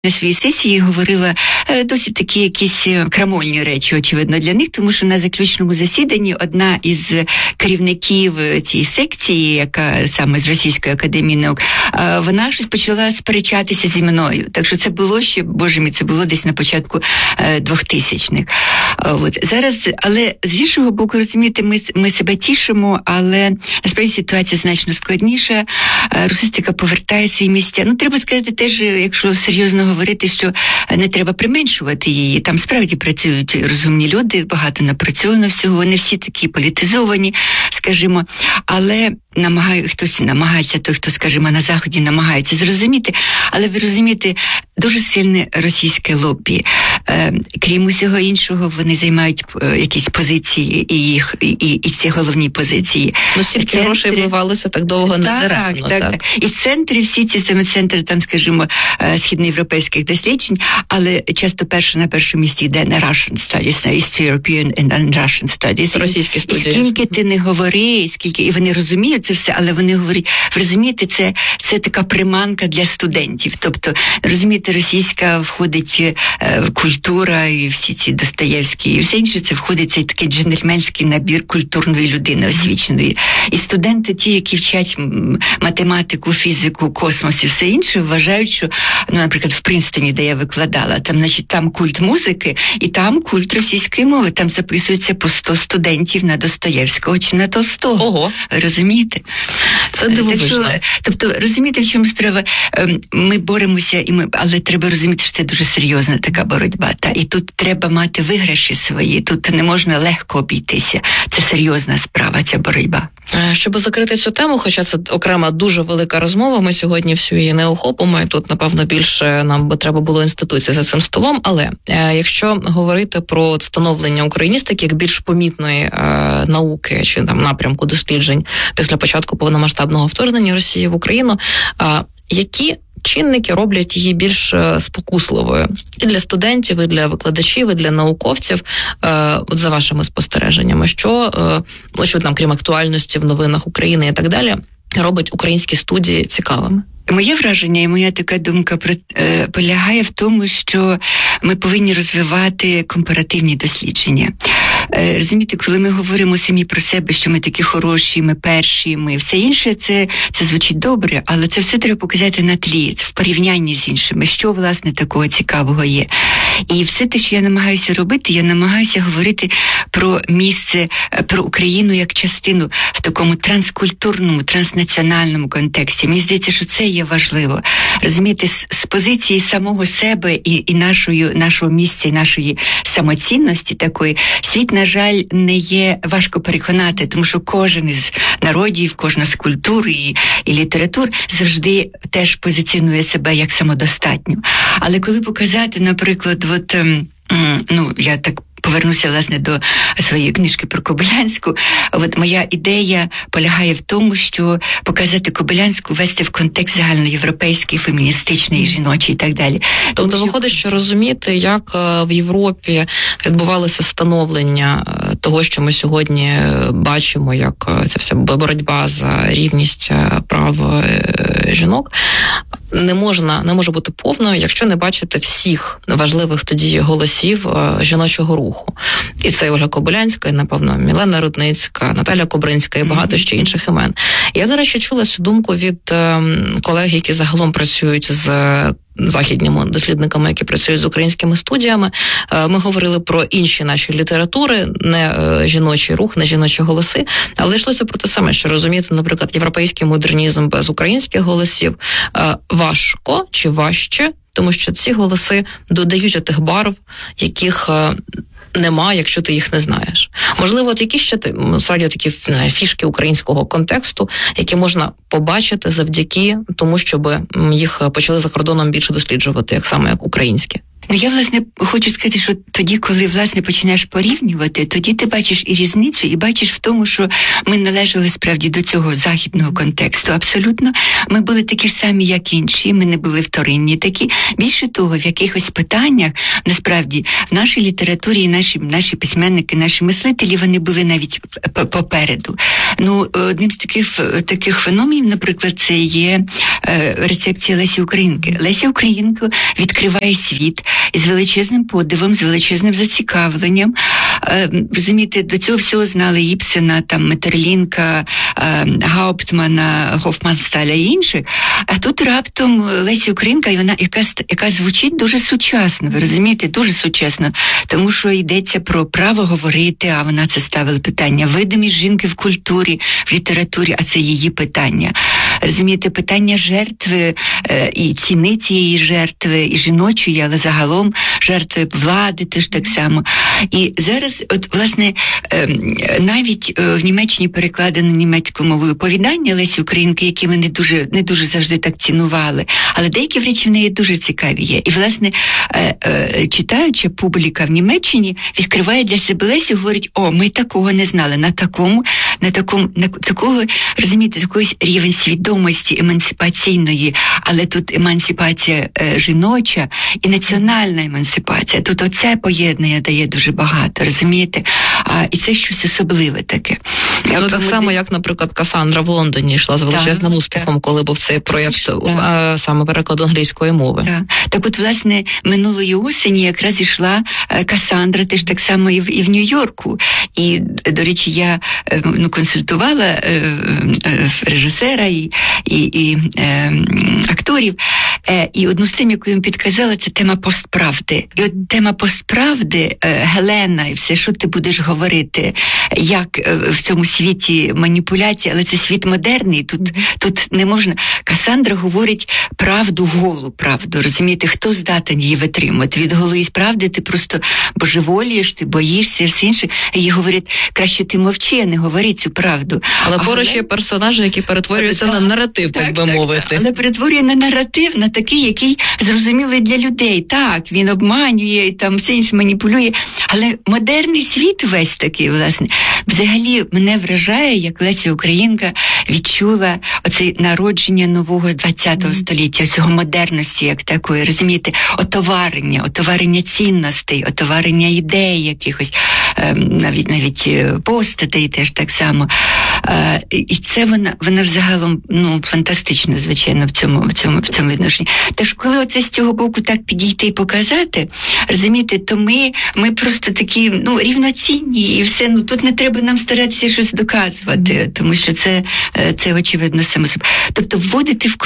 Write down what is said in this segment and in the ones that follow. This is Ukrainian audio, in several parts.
на своїй сесії говорила досить такі якісь крамольні речі, очевидно, для них, тому що на заключному засіданні одна із керівників цієї секції, яка саме з Російської академії наук, вона щось почала сперечатися зі мною. Так що це було ще, боже мій, це було десь на початку 2000-х. От зараз, але з іншого боку, розумієте, ми себе тішимо, але насправді ситуація значно складніша. Русистика повертає свої місця. Ну, треба сказати теж, якщо серйозно говорити, що не треба применшувати її. Там справді працюють розумні люди, багато напрацьовано всього, вони всі такі політизовані, скажімо, але хтось намагається, той, хто, скажімо, на Заході намагається зрозуміти, але ви розумієте, дуже сильне російське лобі. Крім усього іншого, вони займають якісь позиції, і ці головні позиції. Ну, стільки грошей вливалося так довго недаремно. Так. І центри, всі ці центри, там, скажімо, східноєвропейських досліджень, але часто на першому місці йде на Russian Studies, на East European and Russian Studies. Російські студії. І скільки ти не говори, і вони розуміють це все, але вони говорять, ви розумієте, це така приманка для студентів. Тобто, розумієте, російська входить культура і всі ці Достоєвські і все інше, це входить цей такий джентльменський набір культурної людини освіченої. І студенти, ті, які вчать математику, фізику, космос і все інше, вважають, що, наприклад, в Принстоні, де я викладала, там культ музики і там культ російської мови. Там записується по 100 студентів на Достоєвського чи на Толстого. Ого. Розумієте? Це дивовижно. Тобто, розумієте, в чому справа? Ми боремося, але треба розуміти, що це дуже серйозна така боротьба. І тут треба мати виграші свої, тут не можна легко обійтися. Це серйозна справа, ця боротьба. Щоб закрити цю тему, хоча це окрема дуже велика розмова, ми сьогодні всю її не охопимо, і тут, напевно, більше нам би треба було інституції за цим столом, але якщо говорити про становлення україністики як більш помітної науки чи там напрямку досліджень після початку повномасштабного вторгнення Росії в Україну, які чинники роблять її більш спокусливою і для студентів, і для викладачів, і для науковців, от за вашими спостереженнями, що там, крім актуальності в новинах України і так далі, робить українські студії цікавими? Моє враження і моя така думка полягає в тому, що ми повинні розвивати компаративні дослідження. Розумієте, коли ми говоримо самі про себе, що ми такі хороші, ми перші, ми все інше, це звучить добре, але це все треба показати на тлі, в порівнянні з іншими, що, власне, такого цікавого є. І все те, що я намагаюся робити, я намагаюся говорити про місце, про Україну як частину в такому транскультурному, транснаціональному контексті. Мені здається, що це є важливо. Розумієте, з позиції самого себе і нашого місця, і нашої самоцінності такої, світ, на жаль, не є важко переконати, тому що кожен із народів, кожна з культур і літератур завжди теж позиціонує себе як самодостатню. Але коли показати, наприклад, я так повернуся, власне, до своєї книжки про Кобилянську. От моя ідея полягає в тому, що показати Кобилянську, вести в контекст загальноєвропейський, феміністичний, жіночий і так далі. Тобто виходить, що розуміти, як в Європі відбувалося становлення того, що ми сьогодні бачимо, як ця вся боротьба за рівність прав жінок, не може бути повною, якщо не бачити всіх важливих тоді голосів жіночого руху. І це Ольга Кобилянська, і, напевно, Мілена Рудницька, Наталя Кобринська і багато ще інших імен. Я, до речі, чула цю думку від колег, які загалом працюють з західніми дослідниками, які працюють з українськими студіями. Ми говорили про інші наші літератури, не жіночий рух, не жіночі голоси, але йшлося про те саме, що розуміти, наприклад, європейський модернізм без українських голосів важко чи важче, тому що ці голоси додають тих барв, яких нема, якщо ти їх не знаєш. Можливо, от які ще справді такі фішки українського контексту, які можна побачити завдяки тому, щоб їх почали за кордоном більше досліджувати, як українські. Ну, я, власне, хочу сказати, що тоді, коли, власне, починаєш порівнювати, тоді ти бачиш і різницю, і бачиш в тому, що ми належали, справді, до цього західного контексту. Абсолютно. Ми були такі ж самі, як інші, ми не були вторинні такі. Більше того, в якихось питаннях, насправді, в нашій літературі наші письменники, наші мислителі, вони були навіть попереду. Ну, одним з таких феноменів, наприклад, це є рецепція Лесі Українки. Леся Українка відкриває світ із величезним подивом, з величезним зацікавленням. Розумієте, до цього всього знали Ібсена, там, Метерлінка, Гауптмана, Гофмансталя і інших. А тут раптом Леся Українка, вона яка звучить дуже сучасно, ви розумієте, дуже сучасно, тому що йдеться про право говорити, а вона це ставила питання. Видимість жінки в культурі, в літературі, а це її питання. Розумієте, питання жертви і ціни цієї жертви, і жіночої, але загалом жертви влади теж так само. І зараз, от, власне, навіть в Німеччині перекладено німецькою мовою оповідання Лесі Українки, які ми не дуже завжди так цінували, але деякі речі в неї дуже цікаві є. І, власне, читаюча публіка в Німеччині відкриває для себе Лесю, говорить, ми такого не знали, на такого, розумієте, такий рівень свідомості емансипаційної, але тут емансипація жіноча і національна емансипація. Тут оце поєднання дає дуже багато, розумієте? І це щось особливе таке. Ну, так само, як, наприклад, Касандра в Лондоні йшла з величезним успіхом, коли був цей проєкт, саме переклад англійської мови. Так от, власне, минулої осені якраз ішла Касандра, теж так само і в Нью-Йорку. І, до речі, я консультувала режисера і акторів, і одну з тем, яку їм підказала, це тема постправди. І от тема постправди, Гелена, і все, що ти будеш говорити, як в цьому світі маніпуляції, але це світ модерний, тут не можна. Касандра говорить правду, голу правду, розумієте, хто здатен її витримати? Від голої правди ти просто божеволієш, ти боїшся і все інше. Їй говорять, краще ти мовчи, а не говори цю правду. Але поруч є персонажі, які перетворюються на наратив, так би мовити. Але перетворює на наратив, на такий, який зрозумілий для людей. Так, він обманює і там все інше маніпулює. Але модерний світ весь такий, власне. Взагалі, мене вражає, як Леся Українка відчула оце народження нового ХХ століття, цього модерності, як такої, розумієте, отоварення цінностей, отоварення ідей якихось, навіть постатей теж так само. І це вона взагалом, фантастично, звичайно, в цьому відношенні. Тож, коли оце з цього боку так підійти і показати, розумієте, то ми просто такі, рівноцінні, і все, тут не треба нам старатися щось доказувати, тому що це очевидно само собою. Тобто вводити в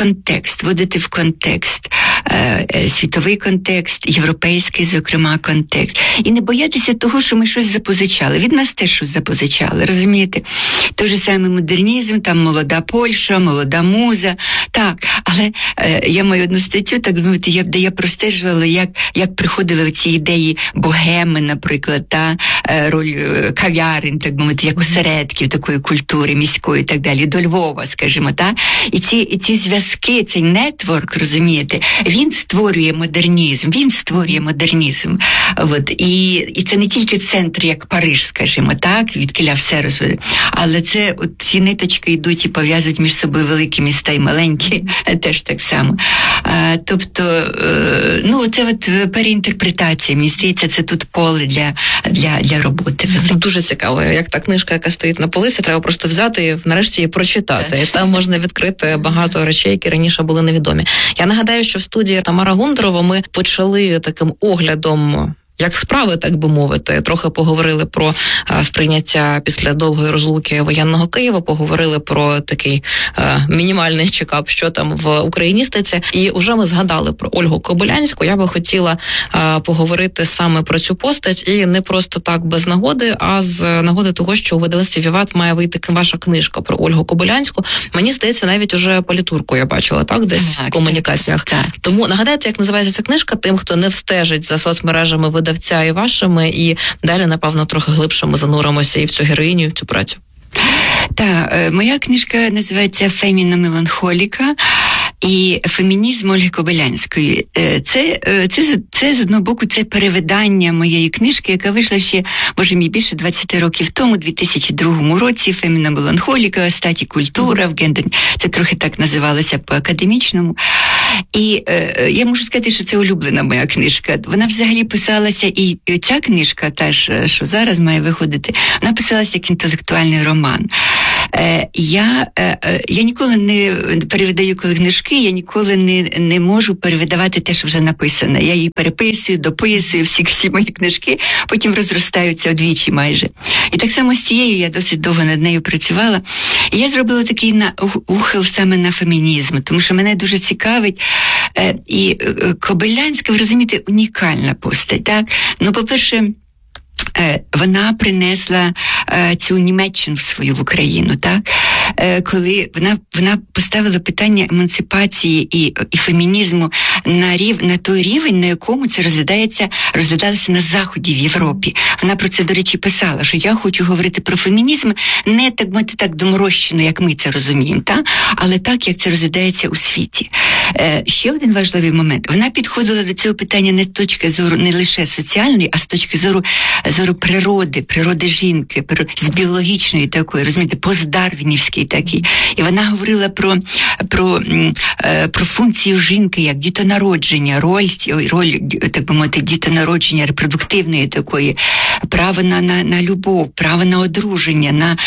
контекст, світовий контекст, європейський, зокрема, контекст. І не боятися того, що ми щось запозичали. Від нас теж щось запозичали, розумієте? Той же самий модернізм, там молода Польща, молода муза. Так, але я маю одну статтю, так мовити, де я простежувала, як приходили оці ідеї богеми, наприклад, роль кав'ярень, так мовити, як осередків такої культури міської і так далі, до Львова, скажімо, І ці зв'язки, цей нетворк, розумієте, він створює модернізм. От. І це не тільки центр, як Париж, скажімо, так, відкіля все розвиває, але це от ці ниточки йдуть і пов'язують між собою великі міста і маленькі, теж так само. Тобто, це от переінтерпретація, мені здається, це тут поле для роботи. Дуже цікаво, як та книжка, яка стоїть на полиці, треба просто взяти і нарешті її прочитати. І там можна відкрити багато речей, які раніше були невідомі. Я нагадаю, що в студії Тамара Гундарова ми почали таким оглядом, як справи, так би мовити. Трохи поговорили про сприйняття після довгої розлуки воєнного Києва, поговорили про такий мінімальний чекап, що там в україністиці. І вже ми згадали про Ольгу Кобилянську. Я би хотіла поговорити саме про цю постать, і не просто так без нагоди, а з нагоди того, що у видавництві «Віват» має вийти ваша книжка про Ольгу Кобилянську. Мені здається, навіть уже політурку я бачила, так, десь в комунікаціях. Так. Тому нагадайте, як називається ця книжка тим, хто не встежить за соцмережами видавця і вашими, і далі, напевно, трохи глибше ми зануримося і в цю героїню, і в цю працю. Так, моя книжка називається «Феміна меланхоліка». і фемінізм Ольги Кобилянської. Це з одного боку, це перевидання моєї книжки, яка вийшла ще, може, більше 20 років тому, у 2002 році, «Феміна меланхоліка», «Статі культура», в гендер. Це трохи так називалося по-академічному. І я можу сказати, що це улюблена моя книжка. Вона взагалі писалася, і ця книжка, та ж, що зараз має виходити, вона писалася як інтелектуальний роман. Я ніколи не перевидаю книжки, я ніколи не можу перевидавати те, що вже написано. Я її переписую, дописую, всі мої книжки, потім розростаються удвічі майже. І так само з цією я досить довго над нею працювала. І я зробила такий ухил саме на фемінізм, тому що мене дуже цікавить. І Кобилянська, ви розумієте, унікальна постать, так? Ну, по-перше, вона принесла цю Німеччину в Україну, так? Коли вона поставила питання емансипації і фемінізму на той рівень, на якому це розглядалося на Заході, в Європі. Вона про це, до речі, писала, що я хочу говорити про фемінізм не так доморощено, як ми це розуміємо, так? Але так, як це розглядається у світі. Ще один важливий момент. Вона підходила до цього питання не з точки зору не лише соціальної, а з точки зору природи жінки, з біологічної такої, розумієте, постдарвінівської такій. І вона говорила про функцію жінки як дітонародження, роль, так би мовити, дітонародження репродуктивної такої, право на любов, право на одруження,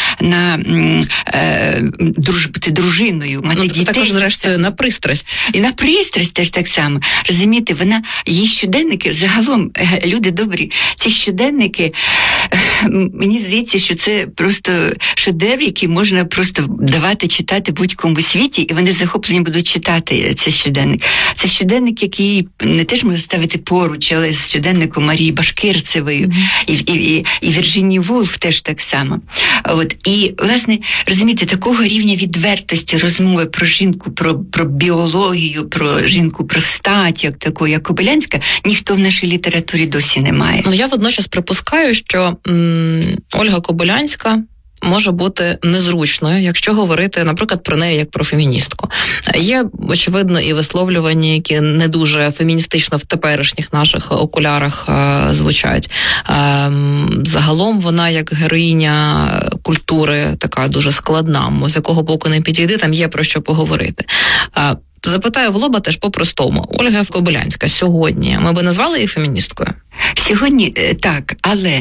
бути дружиною, мати дітей. Також, зрештою, на пристрасть. І на пристрасть теж так само. Розумієте, її щоденники, загалом, люди добрі, ці щоденники, мені здається, що це просто шедевр, який можна просто давати читати будь-кому у світі, і вони захоплені будуть читати цей щоденник. Це щоденник, який не теж можна ставити поруч, але з щоденником Марії Башкирцевої, і Вірджинії Вулф теж так само. І, власне, розумієте, такого рівня відвертості розмови про жінку, про біологію, про жінку, про стать, як таку, як Кобилянська, ніхто в нашій літературі досі не має. Я водночас припускаю, що Ольга Кобилянська може бути незручною, якщо говорити, наприклад, про неї як про феміністку. Є, очевидно, і висловлювання, які не дуже феміністично в теперішніх наших окулярах звучать. Загалом вона, як героїня культури, така дуже складна, з якого боку не підійди, там є про що поговорити. Запитаю в лоба теж по-простому. Ольга Кобилянська сьогодні, ми би назвали її феміністкою? Сьогодні так,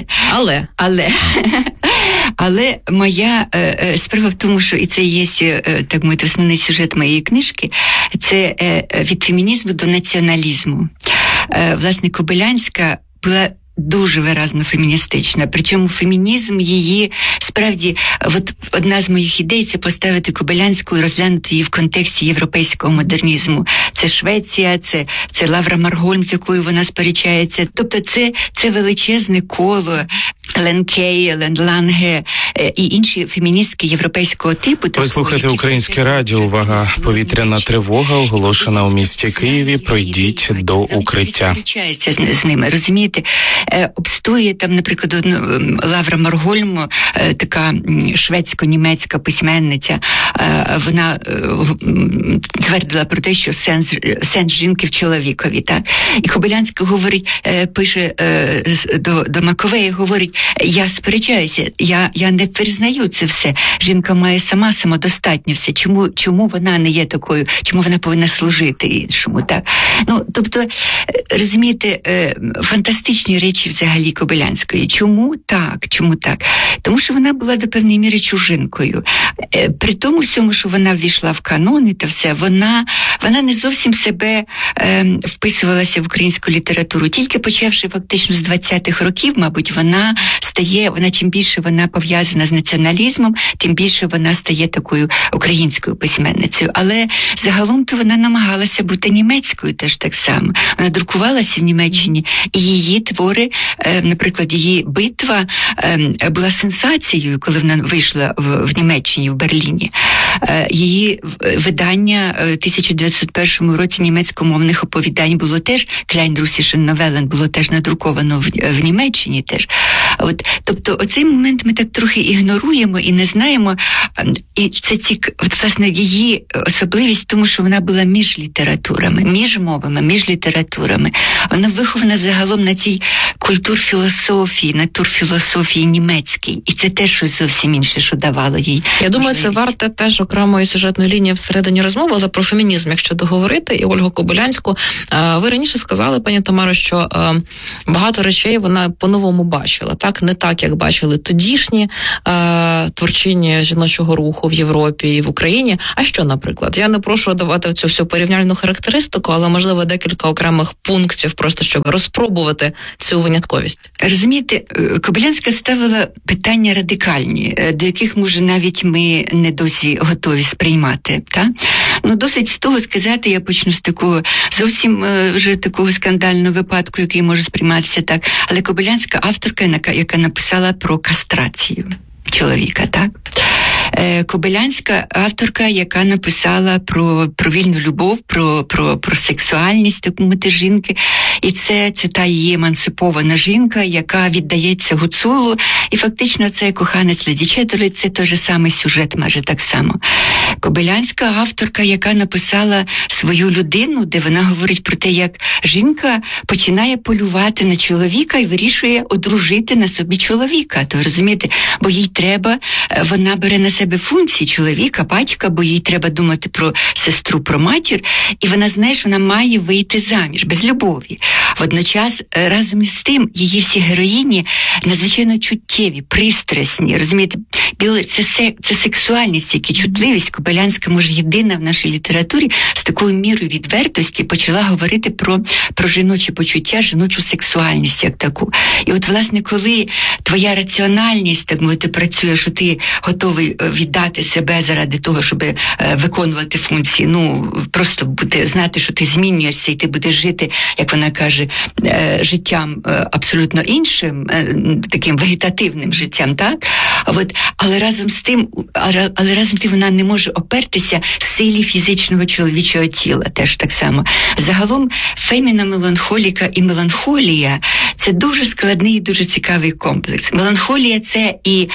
але моя справа в тому, що і це є, так мовити, основний сюжет моєї книжки, це від фемінізму до націоналізму. Власне, Кобилянська була дуже виразно феміністична. Причому фемінізм її, справді, одна з моїх ідей – це поставити Кобилянську і розглянути її в контексті європейського модернізму. Це Швеція, це Лавра Маргольм, з якою вона сперечається. Тобто це величезне коло Елен Кей, Елен Ланге і інші феміністки європейського типу. Ви слухаєте Українське радіо. Увага! Повітряна тривога оголошена у місті Києві. Пройдіть до укриття. Сперечається з ними, розумієте? Обстоює там, наприклад, Лавра Маргольм, така шведсько-німецька письменниця, вона твердила про те, що сенс жінки в чоловікові, так? І Кобилянська пише до Маковея, говорить, я сперечаюся, я не признаю це все. Жінка має самодостатньо все. Чому вона не є такою? Чому вона повинна служити іншому, так? Тобто, розумієте, фантастичні речі взагалі Кобилянської. Чому так? Тому що вона була до певної міри чужинкою. При тому всьому, що вона ввійшла в канони та все, вона не зовсім себе вписувалася в українську літературу. Тільки почавши фактично з 20-х років, мабуть, вона чим більше вона пов'язана з націоналізмом, тим більше вона стає такою українською письменницею. Але загалом-то вона намагалася бути німецькою теж так само. Вона друкувалася в Німеччині, і її твори, наприклад, її битва була сенсацією, коли вона вийшла в Німеччині, в Берліні. Її видання в 1901 році німецькомовних оповідань було теж, Klein Russischen Novellen, було теж надруковано в Німеччині теж. Тобто оцей момент ми так трохи ігноруємо і не знаємо. І це власне її особливість в тому, що вона була між літературами, між мовами, між літературами. Вона вихована загалом на цій культурфілософії, натурфілософії німецькій. І це теж щось зовсім інше, що давало їй. Я думаю, це варте теж окремої сюжетної лінії всередині розмови, але про фемінізм, якщо договорити, і Ольгу Кобилянську. Ви раніше сказали, пані Тамаро, що багато речей вона по-новому бачила, так? Не так, як бачили тодішні творчині жіночого руху в Європі і в Україні. А що, наприклад? Я не прошу давати цю всю порівняльну характеристику, але, можливо, декілька окремих пунктів, просто щоб розпробувати цю винятковість. Розумієте, Кобилянська ставила питання радикальні, до яких, може, навіть ми не досі готові сприймати. Так? Досить з того сказати, я почну з такого зовсім вже такого скандального випадку, який може сприйматися так. Але Кобилянська авторка, яка написала про кастрацію чоловіка, так? Кобилянська авторка, яка написала про вільну любов, про сексуальність таку жінки. І це та її емансипована жінка, яка віддається гуцулу. І фактично це коханець Леді Четтерли, це той же самий сюжет, майже так само. Кобилянська авторка, яка написала свою людину, де вона говорить про те, як жінка починає полювати на чоловіка і вирішує одружити на собі чоловіка. То розумієте, бо їй треба, вона бере на себе функції чоловіка, батька, бо їй треба думати про сестру, про матір, і вона знає, що вона має вийти заміж, без любові. Водночас, разом із тим, її всі героїні надзвичайно чуттєві, пристрасні, розумієте, це сексуальність, як і чутливість. Кобилянська, може, єдина в нашій літературі з такою мірою відвертості почала говорити про жіночі почуття, жіночу сексуальність як таку. І власне, коли твоя раціональність, так мовити, працює, що ти готовий віддати себе заради того, щоб виконувати функції, просто знати, що ти змінюєшся і ти будеш жити, як вона каже, життям абсолютно іншим, таким вегетативним життям, так? Але разом з тим вона не може опертися силі фізичного чоловічого тіла, теж так само. Загалом феміна меланхоліка і меланхолія – це дуже складний і дуже цікавий комплекс. Меланхолія – це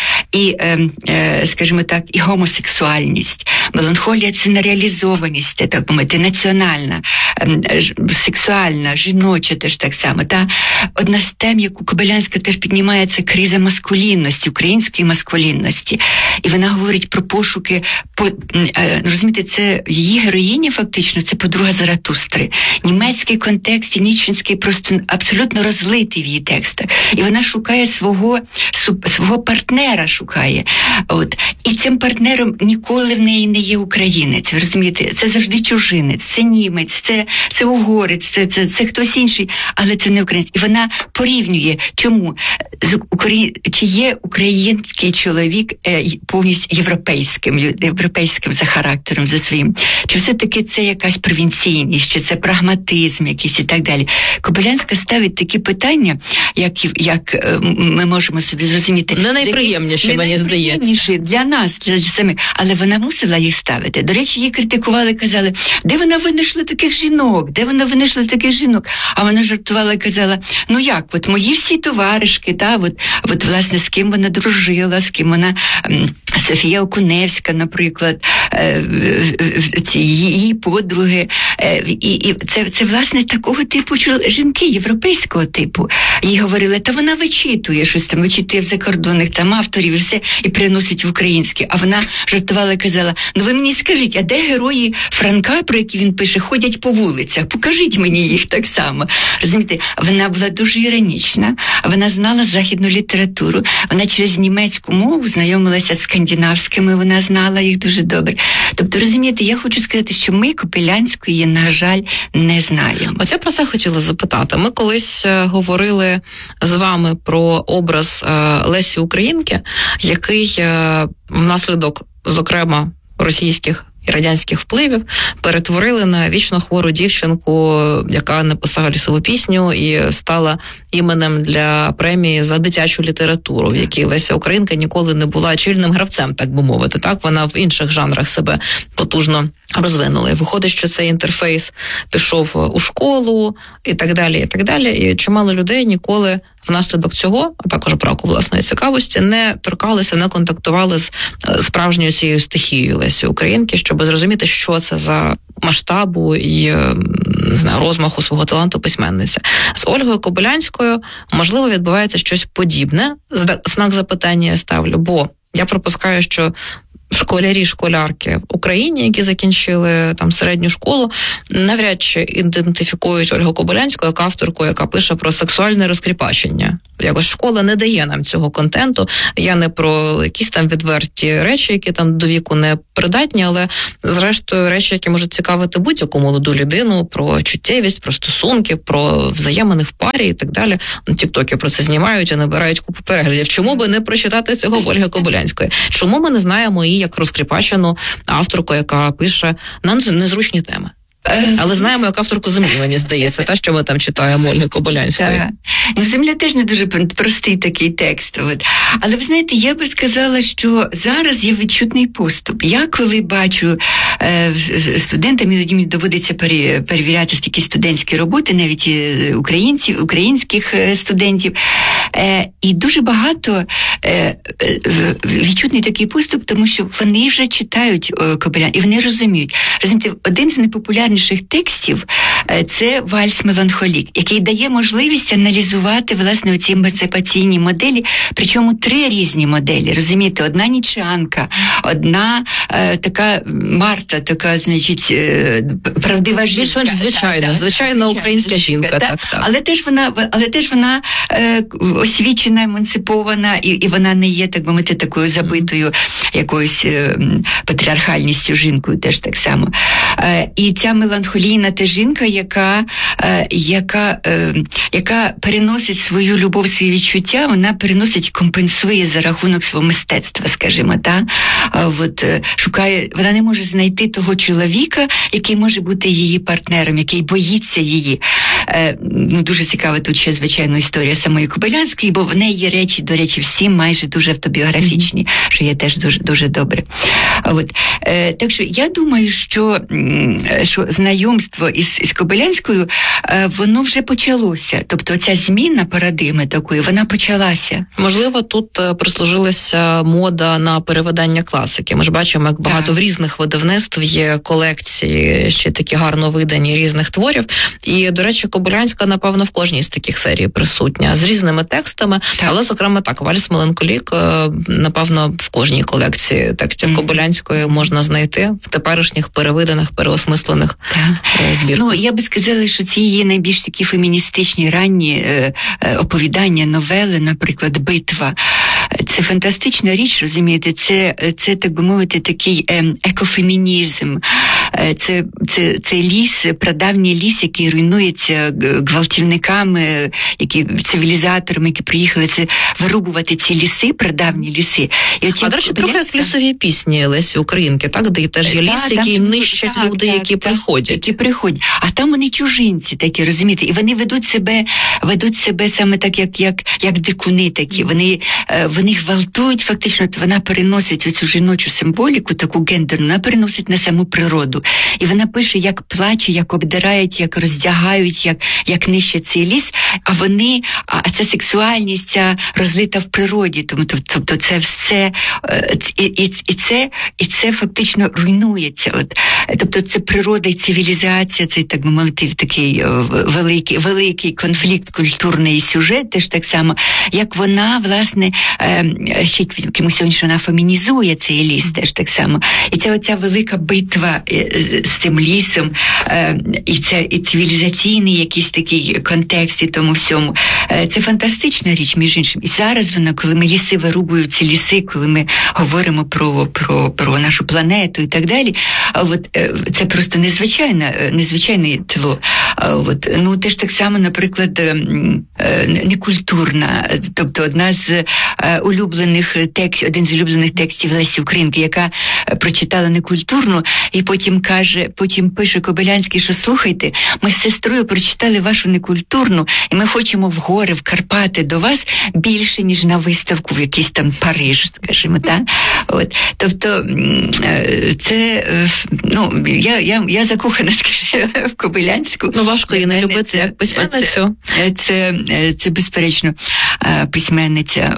скажімо так, і гомосексуальність. Меланхолія – це нереалізованість, так мовити, національна, сексуальна, жіноча теж так само. Одна з тем, яку Кобилянська теж піднімає, це криза маскулінності, української маскулінності. І вона говорить про пошуки, розумієте, це її героїня фактично, це подруга Заратустри. Німецький контекст і ніцшенський просто абсолютно розлитий в її текстах. І вона шукає свого партнера, шукає. І цим партнером ніколи в неї не є українець, ви розумієте? Це завжди чужинець, це німець, це угорець, це хтось інший, але це не українець. І вона порівнює, чому? Чи є український чоловік повністю європейським за характером, за своїм? Чи все-таки це якась провінційність, чи це прагматизм якийсь і так далі? Кобилянська ставить такі питання, як ми можемо собі зрозуміти. Не найприємніші, мені здається. Для нас, для самих. Але вона мусила їх ставити. До речі, її критикували, казали, де вона винайшла таких жінок? А вона жартувала і казала, як, мої всі товаришки, власне, з ким вона дружила, з ким вона, Софія Окуневська, наприклад, її подруги. І це, власне, такого типу жінки, європейського типу. Їй говорили, вона вичитує щось там, вичитує в закордонних авторів і все, і приносить в українське. А вона жартувала і казала, ви мені скажіть, а де герої Франка, про які він пише, ходять по вулицях? Покажіть мені їх так само. Розумієте, вона була дуже іронічна, вона знала західну літературу, вона через німецьку мову знайомилася з скандинавськими, вона знала їх дуже добре. Тобто, розумієте, я хочу сказати, що ми Кобилянської, на жаль, не знаємо. От я про це хотіла запитати. Ми колись говорили з вами про образ Лесі Українки, який внаслідок, зокрема, російських і радянських впливів перетворили на вічно хвору дівчинку, яка написала лісову пісню і стала іменем для премії за дитячу літературу, в якій Леся Українка ніколи не була чільним гравцем, так би мовити. Так, вона в інших жанрах себе потужно розвинула. І виходить, що цей інтерфейс пішов у школу і так далі, і так далі. І чимало людей ніколи внаслідок цього, а також браку власної цікавості, не торкалися, не контактували з справжньою цією стихією Лесі Українки, щоб зрозуміти, що це за масштабу і, не знаю, розмаху свого таланту письменниця. З Ольгою Кобилянською, можливо, відбувається щось подібне. Знак запитання я ставлю, бо я припускаю, що школярі-школярки в Україні, які закінчили там середню школу, навряд чи ідентифікують Ольгу Кобилянську як авторку, яка пише про сексуальне розкріпачення. Якось школа не дає нам цього контенту. Я не про якісь там відверті речі, які там до віку не придатні, але зрештою речі, які можуть цікавити будь-яку молоду людину, про чуттєвість, про стосунки, про взаємини в парі і так далі. Тіктоки про це знімають і набирають купу переглядів. Чому би не прочитати цього в Ольги Кобилянської? Чому ми не знаємо її як розкріпачену авторку, яка пише на незручні теми? Але знаємо, як авторку «Землі», мені здається, та, що ми там читаємо Ольги Кобилянської. Ну, «Земля» теж не дуже простий такий текст. От. Але, ви знаєте, я би сказала, що зараз є відчутний поступ. Я коли бачу студентам, іноді мені доводиться перевіряти такі студентські роботи, навіть українських студентів, і дуже багато відчутний такий поступ, тому що вони вже читають Кобилянську, і вони розуміють. Розумієте, один з найпопулярніших текстів – це «Вальс меланхолік», який дає можливість аналізувати, власне, оці емансипаційні моделі, причому 3 різні моделі, розумієте? Одна ніцшеанка, одна така Марта, така, значить, правдива жінка. Більш-менш звичайна українська жінка. Так. Але теж вона освічена, емансипована, і вона не є, так би мовити, такою забитою якоюсь патріархальністю жінкою, теж так само. І ця меланхолійна та жінка, яка переносить свою любов, свої відчуття, вона переносить, компенсує за рахунок свого мистецтва, скажімо, та? От, шукає, вона не може знайти того чоловіка, який може бути її партнером, який боїться її. Ну, дуже цікава тут ще, звичайно, історія самої Кобилянської, бо в неї є речі, до речі, всі майже дуже автобіографічні, що є теж дуже, дуже добре. От. Так що я думаю, що знайомство із Кобилянською, воно вже почалося. Тобто ця зміна парадигми такої, вона почалася. Можливо, тут прислужилася мода на перевидання класики. Ми ж бачимо, як багато в різних видавництв є колекції, ще такі гарно видані різних творів. І, до речі, Кобилянська, напевно, в кожній з таких серій присутня, з різними текстами. Так. Але, зокрема, так, «Вальс меланхолік», напевно, в кожній колекції текстів Кобилянської можна знайти в теперішніх перевиданих, переосмислених збірках. Ну, я би сказала, що ці є найбільш такі феміністичні ранні оповідання, новели, наприклад, «Битва». Це фантастична річ, розумієте, це так би мовити, такий екофемінізм. Це ліс, прадавній ліс, який руйнується гвалтівниками, цивілізаторами, які приїхали вирубувати ці ліси, прадавні ліси. А, до речі, трохи як в лісовій пісні Лесі Українки, так? Де теж є ліс, який нищать люди, які приходять. А там вони чужинці такі, розумієте, і вони ведуть себе саме так, як дикуни такі. Вони гвалтують, фактично, вона переносить оцю жіночу символіку, таку гендерну, вона переносить на саму природу. І вона пише, як плаче, як обдирають, як роздягають, як нищать цей ліс, а ця сексуальність, ця розлита в природі, тобто це все, і це фактично руйнується. Тобто це природа і цивілізація, це, так би мовити, такий великий конфлікт, культурний сюжет, теж так само, як вона, власне, ще якимось іншим, вона фемінізує цей ліс, теж так само. І це оця велика битва з цим лісом, і цивілізаційний якийсь такий контекст і тому всьому. Це фантастична річ, між іншим. І зараз вона, коли ми ліси вирубують, ці ліси, коли ми говоримо про нашу планету і так далі, це просто незвичайне тло. Ну, теж так само, наприклад, некультурна, тобто один з улюблених текстів Лесі Українки, яка прочитала некультурну, і потім пише Кобилянський, що слухайте, ми з сестрою прочитали вашу некультурну, і ми хочемо в гори, в Карпати до вас більше, ніж на виставку в якийсь там Париж, скажімо, так? Тобто, це, ну, я закохана, скажімо, в Кобилянську. Ну, важко її не любити як письменницю. Це безперечно письменниця,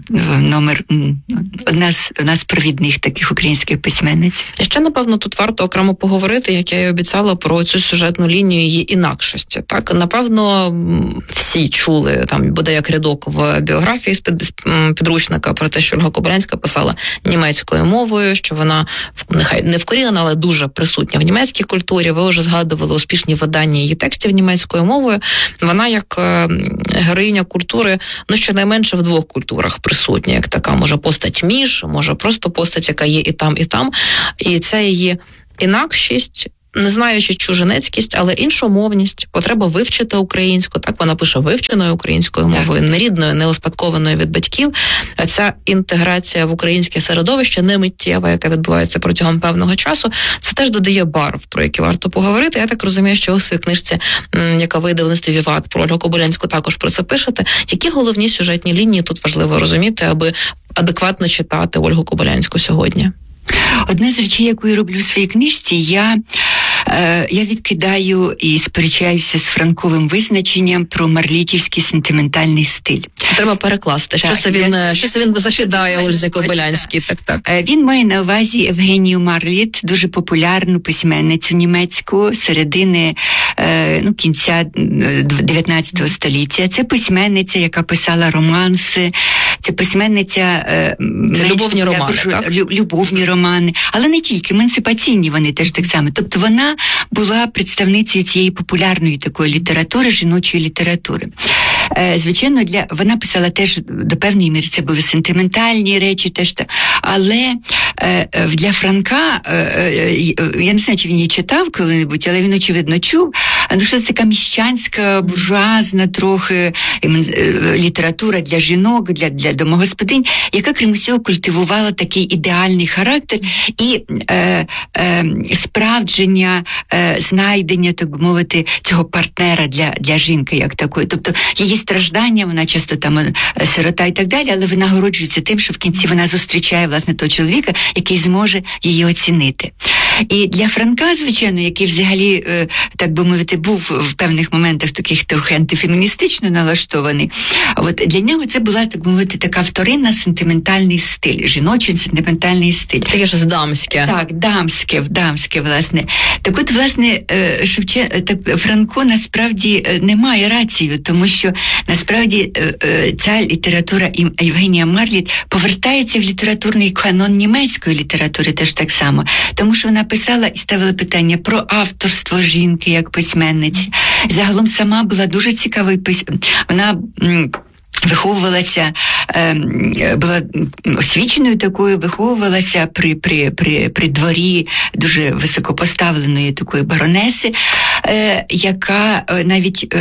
одна з провідних таких українських письменниць. І ще, напевно, тут варто окремо поговорити, як я і обіцяла, про цю сюжетну лінію її інакшості. Так, напевно, всі чули, там буде як рядок в біографії з підручника про те, що Ольга Кобилянська писала німецькою мовою, що вона, нехай не вкорінена, але дуже присутня в німецькій культурі. Ви вже згадували успішні видання її текстів німецькою мовою. Вона як героїня культури, щонайменше в двох культурах присутня, як така, може, постать між, може, просто постать, яка є і там, і там. І ця її інакшість, не знаючи чужинецькість, але іншомовність, потреба вивчити українську, так вона пише вивченою українською мовою, не рідною, не успадкованою від батьків. А ця інтеграція в українське середовище не миттєва, яка відбувається протягом певного часу, це теж додає барв, про які варто поговорити. Я так розумію, що у своїй книжці, яка вийде в листі «Віват», про Ольгу Кобилянську також про це пишете. Які головні сюжетні лінії тут важливо розуміти, аби адекватно читати Ольгу Кобилянську сьогодні? Одна з речей, яку я роблю в своїй книжці, я відкидаю і сперечаюся з Франковим визначенням про марлітівський сентиментальний стиль. Треба перекласти. Що це він закидає Ользі Кобилянській? Так. Він має на увазі Євгенію Марліт, дуже популярну письменницю німецьку середини кінця 19 століття. Це письменниця, яка писала романси. Це письменниця... Це любовні романи, так? Любовні романи. Але не тільки, емансипаційні вони теж так само. Тобто вона була представницею цієї популярної такої літератури, жіночої літератури. Звичайно, вона писала теж до певної міри, це були сентиментальні речі, теж, але для Франка, я не знаю, чи він її читав коли-небудь, але він, очевидно, чув, що це така міщанська, буржуазна трохи література для жінок, для домогосподинь, яка, крім усього, культивувала такий ідеальний характер і справдження, знайдення, так би мовити, цього партнера для жінки, як такої. Тобто її страждання, вона часто там сирота і так далі, але вона нагороджується тим, що в кінці вона зустрічає, власне, того чоловіка, який зможе її оцінити. І для Франка, звичайно, який взагалі, так би мовити, був в певних моментах таких трохи антифеміністично налаштований, от для нього це була, так би мовити, така вторинна сентиментальний стиль, жіночий сентиментальний стиль. Таке ж дамське. Так, дамське, власне. Так от, власне, Франко насправді не має рацію, тому що насправді ця література Євгенія Марліт повертається в літературний канон німецької літератури теж так само, тому що вона писала і ставила питання про авторство жінки як письменниці. Загалом сама була дуже цікавою вона виховувалася, була освіченою такою, виховувалася при дворі дуже високопоставленої такої баронеси, яка навіть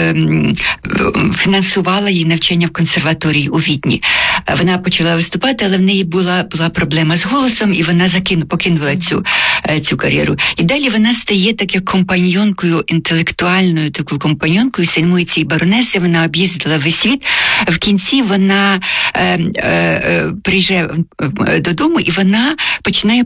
фінансувала її навчання в консерваторії у Відні. Вона почала виступати, але в неї була проблема з голосом, і вона покинула цю кар'єру. І далі вона стає таке компаньонкою, інтелектуальною такою компаньонкою самої цієї баронеси. Вона об'їздила весь світ. В кінці вона приїжджає додому, і вона починає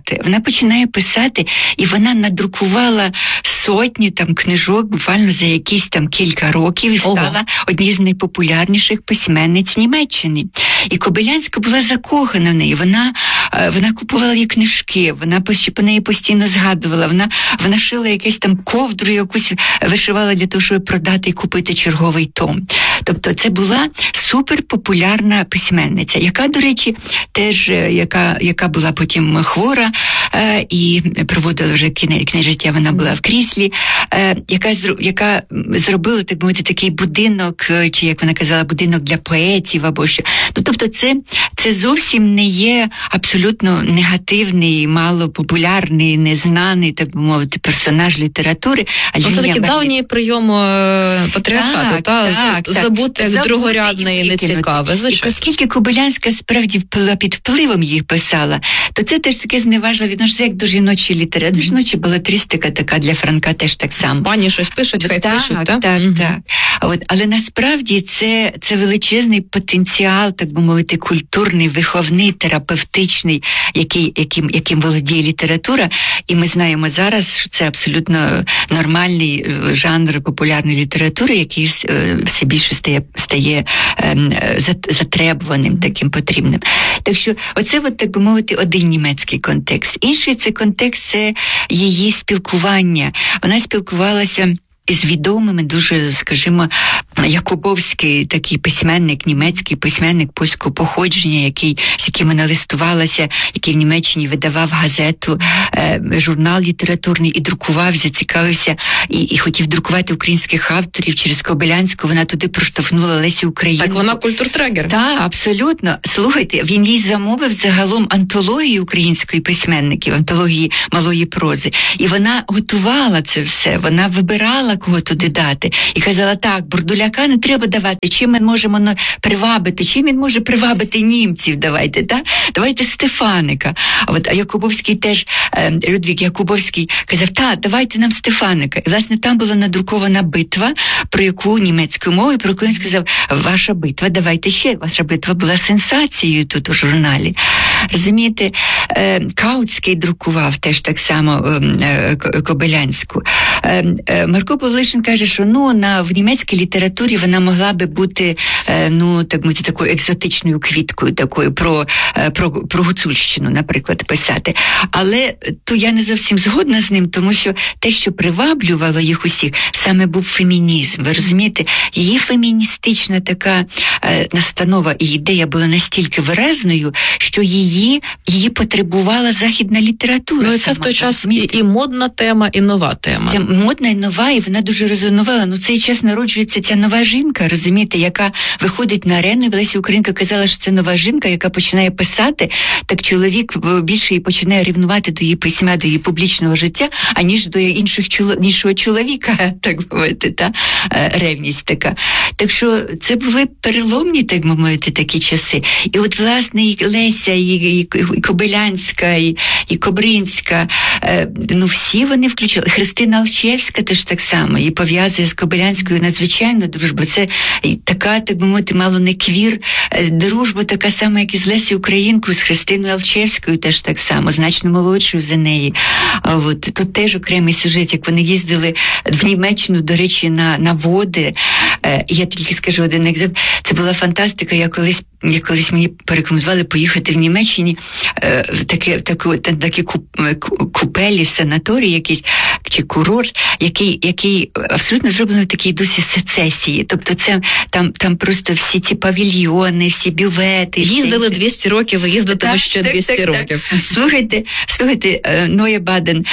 писати. І вона надрукувала сотні там книжок буквально за якісь там кілька років і стала однією з найпопулярніших письменниць в Німеччині. І Кобилянська була закохана в неї. Вона купувала її книжки, вона по неї постійно згадувала, вона шила якусь там ковдру, якусь вишивала для того, щоб продати і купити черговий том. Тобто це була суперпопулярна письменниця, яка, до речі, теж, яка була потім хвора і проводила вже кінець життя, вона була в кріслі, яка зробила, так мовити, такий будинок, чи, як вона казала, будинок для поетів або що. Тобто це зовсім не є абсолютно негативний, малопопулярний, незнаний, так би мовити, персонаж літератури. Це такий давній прийом патріархату, забути як другорядне і нецікаве, звичайно. І оскільки Кобилянська справді під впливом їх писала, то це теж таке зневажливе відношення, як до жіночої літератури. До жіночої балетристика така для Франка теж так само. Пані щось пишуть, хай пишуть, так? Так. Але насправді це величезний потенціал, так би мовити, культурний, виховний, терапевтичний, яким володіє література. І ми знаємо зараз, що це абсолютно нормальний жанр популярної літератури, який все більше стає затребуваним, таким потрібним. Так що оце, так би мовити, один німецький контекст. Інший це контекст, це її спілкування. Вона спілкувалася з відомими, дуже, скажімо, Якубовський такий письменник, німецький письменник польського походження, з яким вона листувалася, який в Німеччині видавав газету, журнал літературний і друкував, зацікавився і хотів друкувати українських авторів. Через Кобилянську вона туди проштовхнула Лесю Українку. Так вона культуртрегер. Так, абсолютно. Слухайте, він їй замовив загалом антології української письменників, антології малої прози. І вона готувала це все, вона вибирала, кого туди дати. І казала, так, Бурдуляка не треба давати, чим ми можемо привабити, чим він може привабити німців, давайте Стефаника. А Якубовський теж, Людвік Якубовський казав, давайте нам Стефаника. І, власне, там була надрукована битва, про яку німецькою мовою, про яку він сказав, ваша битва, давайте ще. Ваша битва була сенсацією тут у журналі. Розумієте, Каутський друкував теж так само Кобилянську. Марко Павлишин каже, що в німецькій літературі вона могла би бути, так мовити, такою екзотичною квіткою, такою про Гуцульщину, наприклад, писати. Але то я не зовсім згодна з ним, тому що те, що приваблювало їх усіх, саме був фемінізм. Ви розумієте? Її феміністична така настанова і ідея була настільки виразною, що її потребувала західна література. Це в той час і модна тема, і нова тема. Це модна і нова, і вона дуже резонувала. Цей час народжується ця нова жінка, розумієте, яка виходить на арену. І Леся Українка казала, що це нова жінка, яка починає писати, так чоловік більше і починає рівнувати до її письма, до її публічного життя, аніж до іншого чоловіка, так мовити, ревність така. Так що це були переломні, так мовити, такі часи. І от, власне, і Леся, і Кобилянська, і Кобринська, всі вони включили. Христина Алчевська теж так само, і пов'язує з Кобилянською надзвичайну дружбу. Це така, так би мовити, мало не квір дружба, така сама, як і з Лесією Українкою, з Христиною Алчевською теж так само, значно молодшою за неї. Тут теж окремий сюжет, як вони їздили в Німеччину, до речі, на води. Я тільки скажу один екземпляр. Це була фантастика. Колись мені порекомендували поїхати в Німеччині в такі купелі, санаторій якийсь, чи курорт, який абсолютно зроблений в такій дусі сецесії. Тобто це там просто всі ці павільйони, всі бювети. Їздили 200 років, ви їздитимете ще 200 років. Слухайте, Ноя Баден.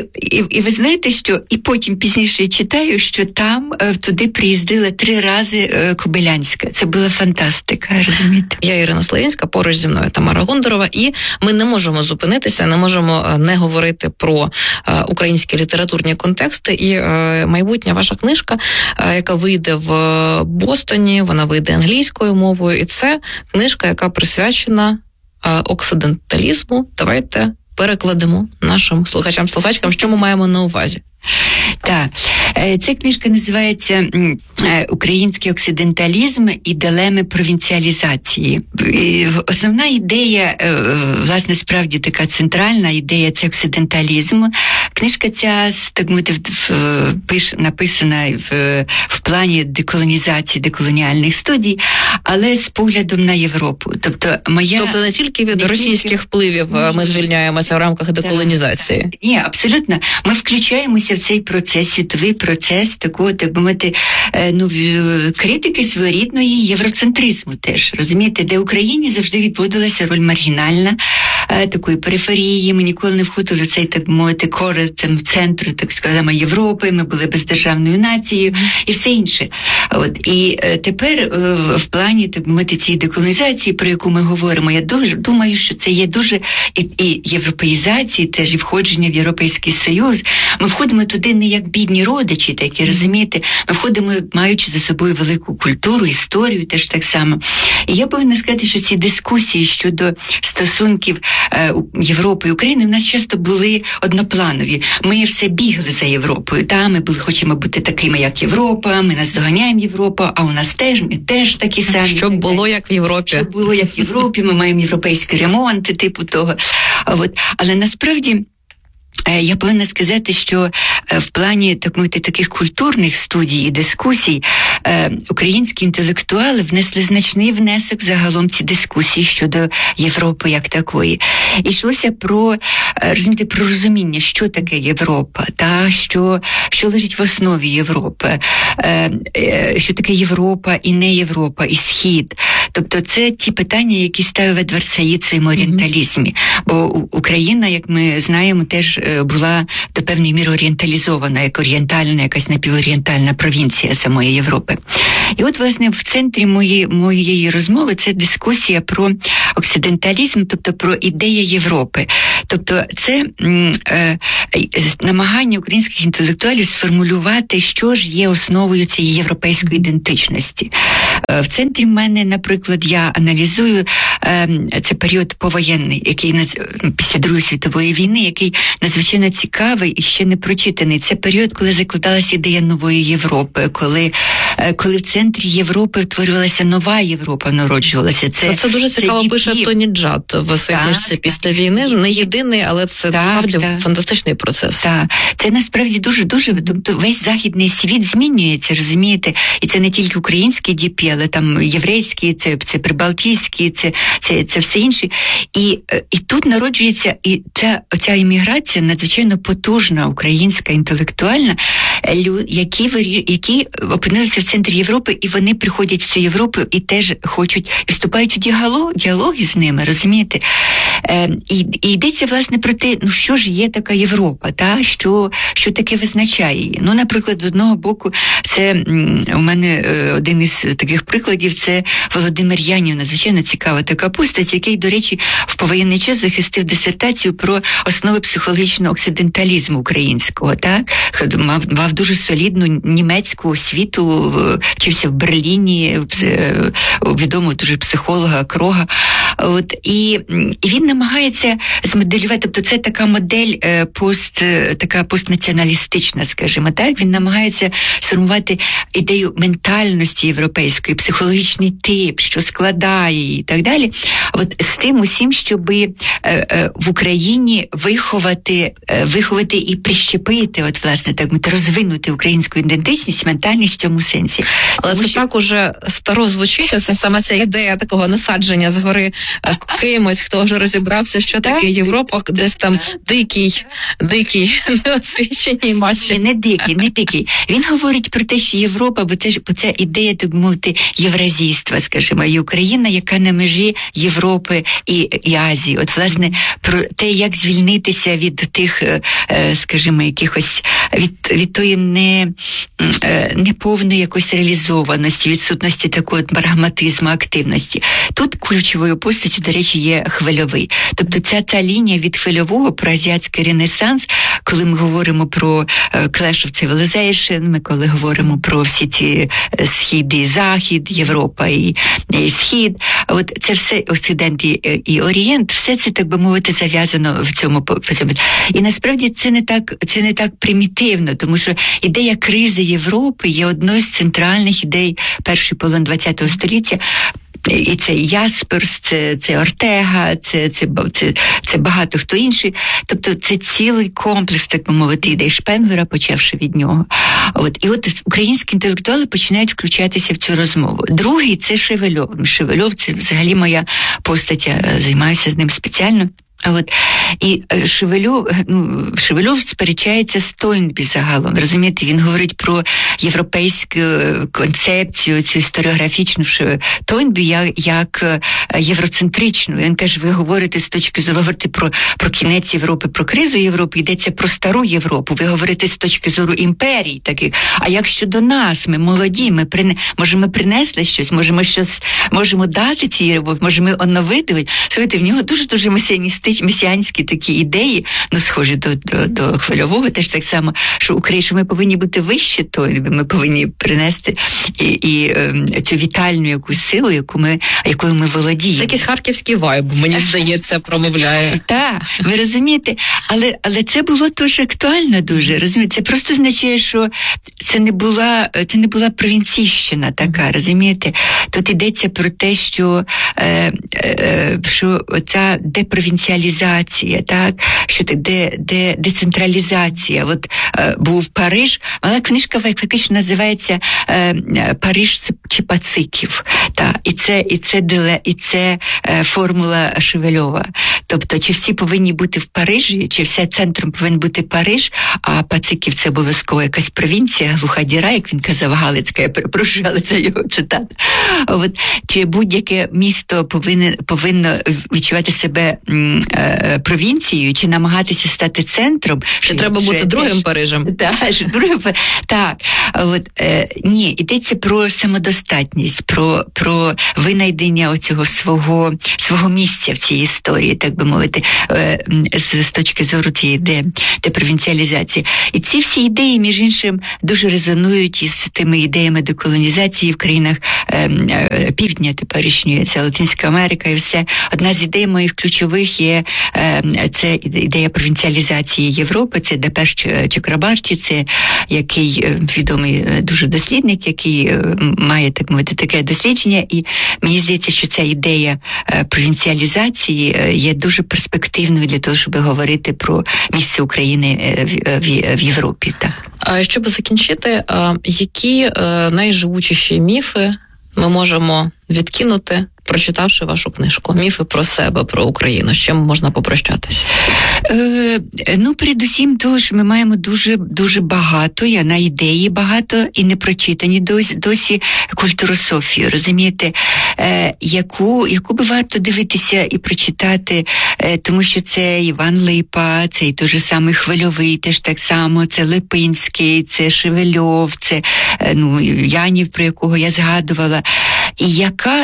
І ви знаєте, що і потім пізніше читаю, що там туди приїздила 3 рази Кобилянська. Це була фантастика, розумієте? Я Ірина Славінська, поруч зі мною Тамара Гундорова, і ми не можемо зупинитися, не можемо не говорити про українські літературні контексти. І майбутня ваша книжка, яка вийде в Бостоні, вона вийде англійською мовою, і це книжка, яка присвячена оксиденталізму. Давайте перекладемо нашим слухачам-слухачкам, що ми маємо на увазі. Так, ця книжка називається «Український оксиденталізм і дилеми провінціалізації». Основна ідея, власне, справді така центральна ідея – це оксиденталізм. Книжка ця, так мовити, написана в плані деколонізації, деколоніальних студій, але з поглядом на Європу. Тобто не тільки від російських впливів ми звільняємося в рамках деколонізації. Ні, абсолютно. Ми включаємося в цей процес, світовий процес такого, так би мовити, критики своєрідної євроцентризму теж, розумієте, де Україні завжди відводилася роль маргінальна, такої периферії, ми ніколи не входили в цей, так мовити, кори центру, так сказано, Європи, ми були бездержавною нацією і все інше. І тепер в плані, так мовити, цієї деколонізації, про яку ми говоримо, я думаю, що це є дуже і європеїзації, теж і входження в Європейський Союз. Ми входимо туди не як бідні родичі, такі, розумієте, ми входимо, маючи за собою велику культуру, історію теж так само. І я повинна сказати, що ці дискусії щодо стосунків Європи і України в нас часто були однопланові. Ми все бігли за Європою, ми хочемо бути такими, як Європа, ми наздоганяємо Європу, а у нас теж, ми теж такі самі. Щоб було як в Європі. Щоб було як в Європі, ми маємо європейський ремонт, типу того. Але насправді я повинна сказати, що в плані, так мовити, таких культурних студій і дискусій українські інтелектуали внесли значний внесок загалом ці дискусії щодо Європи як такої. І йшлося про, розумієте, про розуміння, що таке Європа, що лежить в основі Європи, що таке Європа і не Європа, і Схід. Тобто це ті питання, які ставив Едвард Саїд в своєму орієнталізмі. Бо Україна, як ми знаємо, теж була до певної міри орієнталізована, як орієнтальна, якась напіворієнтальна провінція самої Європи. І от, власне, в центрі моєї розмови це дискусія про оксиденталізм, тобто про ідеї Європи. Тобто це намагання українських інтелектуалів сформулювати, що ж є основою цієї європейської ідентичності. В центрі в мене, наприклад, я аналізую це період повоєнний, який після Другої світової війни, який надзвичайно цікавий і ще не прочитаний. Це період, коли закладалася ідея нової Європи, коли в центрі Європи утворювалася нова Європа, народжувалася. Це дуже цікаво пише Тоні Джад в своїй книжці «Після війни». Не єдиний, але це справді фантастичний процес. Так, це насправді дуже-дуже, тобто весь західний світ змінюється, розумієте? І це не тільки українські діпі, але там єврейські, це прибалтійські, це все інше. І тут народжується і ця імміграція надзвичайно потужна, українська, інтелектуальна, які опинилися в центрі Європи, і вони приходять в цю Європу і теж хочуть, і вступають в діалоги з ними, розумієте? І йдеться, власне, про те, що ж є така Європа, що таке визначає її. Наприклад, з одного боку, це у мене один із таких прикладів, це Володимир Янів, надзвичайно цікава така постать, який, до речі, в повоєнний час захистив дисертацію про основи психологічного оксиденталізму українського, мав дуже солідну німецьку освіту, вчився в Берліні, відомого дуже психолога Крога. І він намагається змоделювати, тобто це така модель така постнаціоналістична, скажімо так, він намагається сформувати ідею ментальності європейської, психологічний тип, що складає її і так далі. З тим усім, щоб в Україні виховати і прищепити, власне, так розвинути українську ідентичність, ментальність в цьому сенсі. Але це так уже старо звучить, це саме ця ідея такого насадження згори кимось, хто вже розібрався, що таке Європа, десь там дикий, неосвіченій масі. Не дикий. Він говорить про те, що Європа, бо це ідея, так мовити, євразійства, скажімо, і Україна, яка на межі Європи і Азії. Власне, про те, як звільнитися від тих, скажімо, якихось, від тої неповної якоїсь реалізованості, відсутності такого прагматизму, активності. Тут ключовою постаттю, до речі, є Хвильовий. Тобто ця лінія від Хвильового про азіатський ренесанс, коли ми говоримо про Clash of Civilization, ми коли говоримо про всі ці Схід і Захід, Європа і Схід, це все Оксидент і Орієнт, все це, так би мовити, зав'язано в цьому. І насправді це не так примітивно, тому що ідея кризи Європи є одною з центральних ідей першої половини ХХ століття. І це Ясперс, це Ортега, це багато хто інший. Тобто це цілий комплекс, так би мовити, ідей Шпенглера, почавши від нього. І українські інтелектуали починають включатися в цю розмову. Другий – це Шевельов. Шевельов – це взагалі моя постать, я займаюся з ним спеціально. І Шевельов сперечається з Тойнбі загалом. Розумієте, він говорить про європейську концепцію, цю історіографічну Тойнбі як євроцентричну. Він каже, ви говорите з точки зору, говорите про кінець Європи, про кризу Європи, йдеться про стару Європу. Ви говорите з точки зору імперій таких. А як щодо нас, ми молоді, може ми принесли щось, можемо дати цій Європі, може ми оновити. Слухайте, в нього дуже-дуже месіанські такі ідеї, схожі до Хвильового, теж так само, що ми повинні бути вище, то ми повинні принести і цю вітальну якусь силу, якою ми володіємо. Це якийсь харківський вайб, мені здається, промовляє. Так, ви розумієте, але це було теж актуально дуже, розумієте, це просто означає, що це не була провінційщина така, розумієте, тут йдеться про те, що ця депровінціалізація, так, що децентралізація. От був Париж, але книжка фактично називається «Париж чи Пациків». Так, і це формула Шевельова. Тобто, чи всі повинні бути в Парижі, чи все центром повинен бути Париж, а Пациків це обов'язково якась провінція, глуха діра, як він казав, Галицька, я перепрошую, але це його цитата. От, чи будь-яке місто повинно відчувати себе провінцією, чи намагатися стати центром. Чи треба бути другим Парижем? Так. Ні, йдеться про самодостатність, про винайдення оцього свого місця в цій історії, так би мовити, з точки зору цієї депровінціалізації. І ці всі ідеї, між іншим, дуже резонують із тими ідеями деколонізації в країнах півдня теперішньої, це Латинська Америка і все. Одна з ідей моїх ключових є це ідея провінціалізації Європи, це Депеш Чакрабарті, це який відомий дуже дослідник, який має, так мовити, таке дослідження, і мені здається, що ця ідея провінціалізації є дуже перспективною для того, щоб говорити про місце України в Європі. Так. Щоб закінчити, які найживучіші міфи ми можемо відкинути, прочитавши вашу книжку? Міфи про себе, про Україну. З чим можна попрощатися? Передусім того, що ми маємо дуже багато, на ідеї багато і не прочитані досі культурософію, розумієте, яку би варто дивитися і прочитати, тому що це Іван Липа, це і той же самий Хвильовий, теж так само, це Липинський, це Шевельов, це Янів, про якого я згадувала, і яка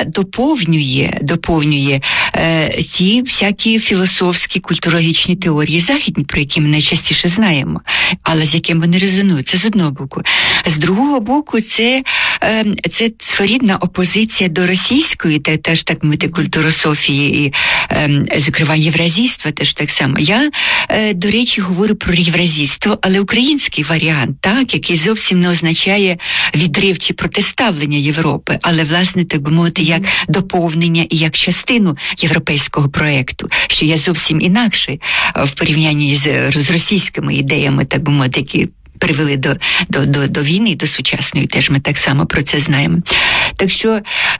доповнює ці всякі філософські, культурологічні теорії західні, про які ми найчастіше знаємо, але з яким вони резонують. Це з одного боку. З другого боку, це своєрідна опозиція до російської, теж так мовити, культурософії і, зокрема, євразійства теж так само. Я, до речі, говорю про євразійство, але український варіант, так, який зовсім не означає відрив чи протиставлення Європи, але, власне, так би мовити, як доповнення і як частину європейського проєкту, що є зовсім інакше в порівнянні з російськими ідеями, так би мовити, які привели до війни, до сучасної, теж ми так само про це знаємо. Так що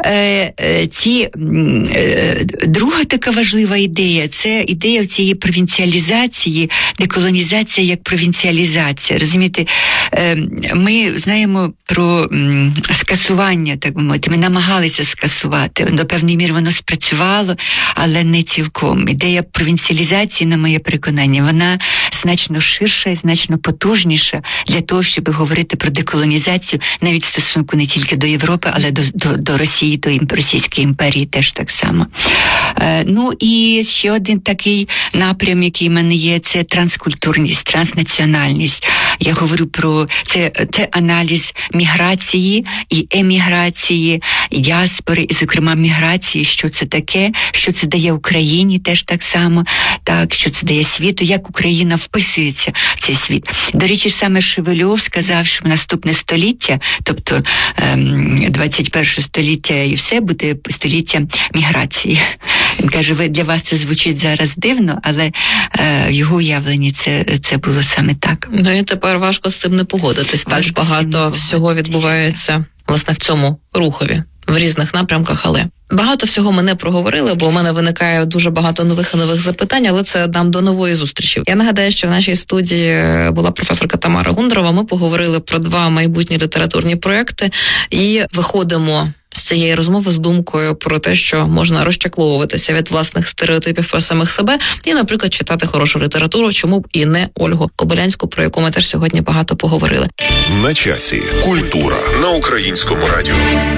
друга така важлива ідея, це ідея цієї провінціалізації, деколонізація як провінціалізація. Розумієте, ми знаємо про скасування, так би мовити, ми намагалися скасувати, до певної міри воно спрацювало, але не цілком. Ідея провінціалізації, на моє переконання, вона значно ширша і значно потужніша для того, щоб говорити про деколонізацію навіть в стосунку не тільки до Європи, але до Росії, до Російської імперії теж так само. І ще один такий напрям, який в мене є, це транскультурність, транснаціональність. Я говорю про це аналіз міграції і еміграції, і діаспори, і, зокрема, міграції, що це таке, що це дає Україні теж так само, так, що це дає світу, як Україна вписується в цей світ. До речі, саме Шевельов сказав, що наступне століття, тобто 21 століття і все, буде століття міграції. Він каже, для вас це звучить зараз дивно, але в його уявленні це було саме так. І тепер важко з цим не погодитись. Так багато всього відбувається, власне, в цьому рухові в різних напрямках, але багато всього ми не проговорили, бо у мене виникає дуже багато нових і нових запитань, але це нам до нової зустрічі. Я нагадаю, що в нашій студії була професорка Тамара Гундарова. Ми поговорили про 2 майбутні літературні проекти і виходимо з цієї розмови з думкою про те, що можна розчакловуватися від власних стереотипів про самих себе і, наприклад, читати хорошу літературу, чому б і не Ольгу Кобилянську, про яку ми теж сьогодні багато поговорили. На часі. Культура на Українському радіо.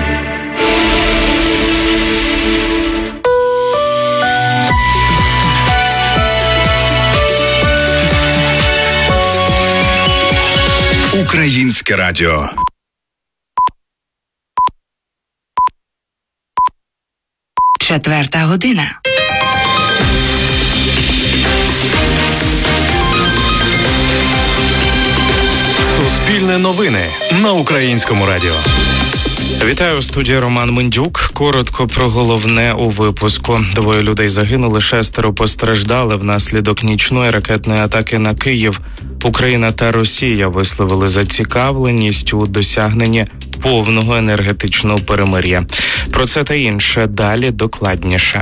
Українське радіо. Четверта година. Суспільне новини на Українському радіо. Вітаю, у студії Роман Мендюк. Коротко про головне у випуску. 2 людей загинули, 6 постраждали внаслідок нічної ракетної атаки на Київ. Україна та Росія висловили зацікавленість у досягненні повного енергетичного перемир'я. Про це та інше далі докладніше.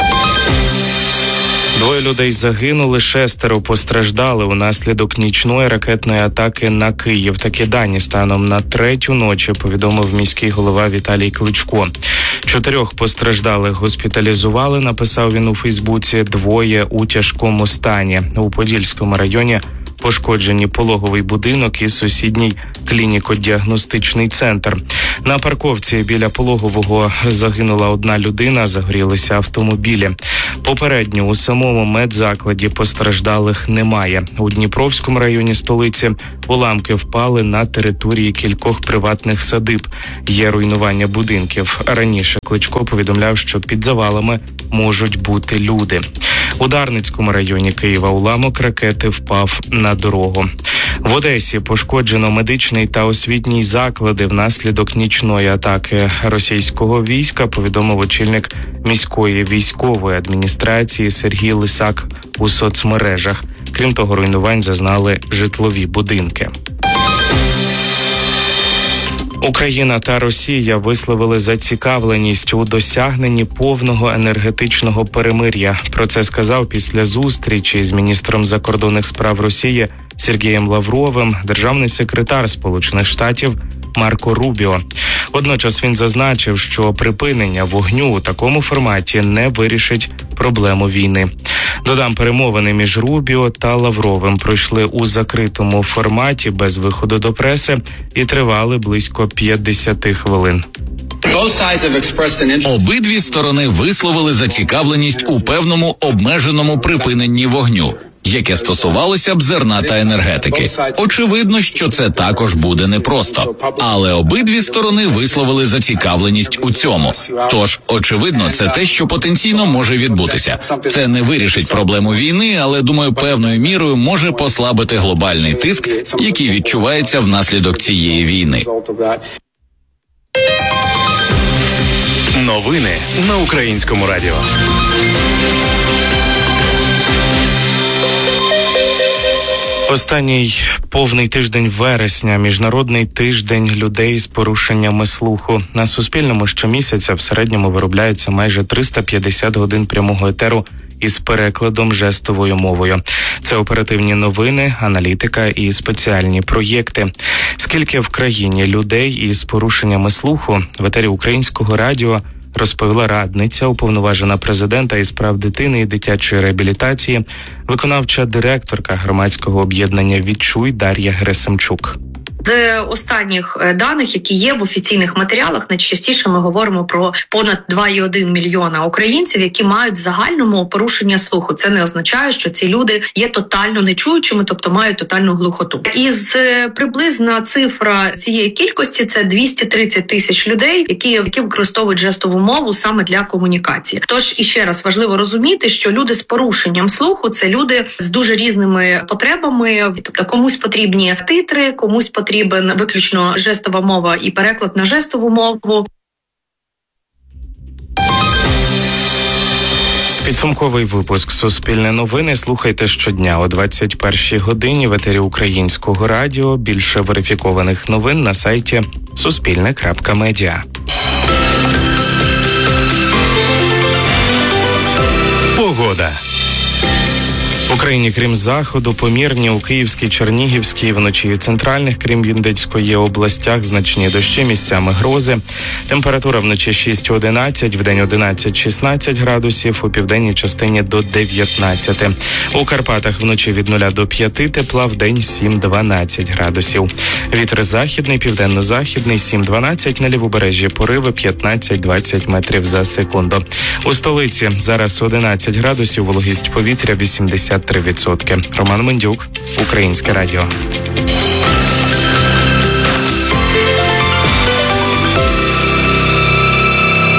2 людей загинули, 6 постраждали унаслідок нічної ракетної атаки на Київ. Такі дані станом на 3-ю ночі повідомив міський голова Віталій Кличко. 4 постраждалих госпіталізували, написав він у Фейсбуці, 2 у тяжкому стані. У Подільському районі пошкоджені пологовий будинок і сусідній клініко-діагностичний центр. На парковці біля пологового загинула 1 людина, загорілися автомобілі. Попередньо у самому медзакладі постраждалих немає. У Дніпровському районі столиці уламки впали на території кількох приватних садиб. Є руйнування будинків. Раніше Кличко повідомляв, що під завалами можуть бути люди. У Дарницькому районі Києва уламок ракети впав на дорогу. В Одесі пошкоджено медичний та освітній заклади внаслідок нічної атаки російського війська, повідомив очільник міської військової адміністрації Сергій Лисак у соцмережах. Крім того, руйнувань зазнали житлові будинки. Україна та Росія висловили зацікавленість у досягненні повного енергетичного перемир'я. Про це сказав після зустрічі з міністром закордонних справ Росії Сергієм Лавровим державний секретар Сполучених Штатів Марко Рубіо. Водночас він зазначив, що припинення вогню у такому форматі не вирішить проблему війни. Додам, перемовини між Рубіо та Лавровим пройшли у закритому форматі без виходу до преси і тривали близько 50 хвилин. Обидві сторони висловили зацікавленість у певному обмеженому припиненні вогню, яке стосувалося б зерна та енергетики. Очевидно, що це також буде непросто, але обидві сторони висловили зацікавленість у цьому. Тож, очевидно, це те, що потенційно може відбутися. Це не вирішить проблему війни, але, думаю, певною мірою може послабити глобальний тиск, який відчувається внаслідок цієї війни. Новини на Українському радіо. Останній повний тиждень вересня – Міжнародний тиждень людей з порушеннями слуху. На Суспільному щомісяця в середньому виробляється майже 350 годин прямого етеру із перекладом жестовою мовою. Це оперативні новини, аналітика і спеціальні проєкти. Скільки в країні людей із порушеннями слуху, в етері Українського радіо розповіла радниця, уповноважена президента із прав дитини і дитячої реабілітації, виконавча директорка громадського об'єднання «Відчуй» Дар'я Герасимчук. З останніх даних, які є в офіційних матеріалах, найчастіше ми говоримо про понад 2,1 мільйона українців, які мають в загальному порушення слуху. Це не означає, що ці люди є тотально нечуючими, тобто мають тотальну глухоту. І приблизна цифра цієї кількості – це 230 тисяч людей, які використовують жестову мову саме для комунікації. Тож, іще раз, важливо розуміти, що люди з порушенням слуху – це люди з дуже різними потребами, тобто комусь потрібні титри, комусь потрібен виключно жестова мова і переклад на жестову мову. Підсумковий випуск «Суспільне новини» слухайте щодня о 21-й годині в етері Українського радіо. Більше верифікованих новин на сайті suspilne.media. Україні, крім заходу, помірні у Київській, Чернігівській, вночі і центральних, крім Вінницької областях, значні дощі, місцями грози. Температура вночі 6-11, вдень 11-16 градусів, у південній частині до 19. У Карпатах вночі від 0 до 5 тепла, вдень 7-12 градусів. Вітер західний, південно-західний 7-12, на лівобережжі пориви 15-20 метрів за секунду. У столиці зараз 11 градусів, вологість повітря 83%. Роман Мендюк, Українське радіо.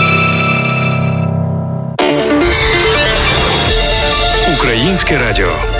Українське радіо.